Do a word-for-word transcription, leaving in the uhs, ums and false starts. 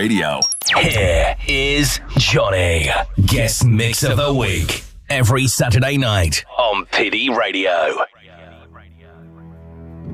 Radio. Here is Johnny, guest mix of the week, every Saturday night on P D Radio.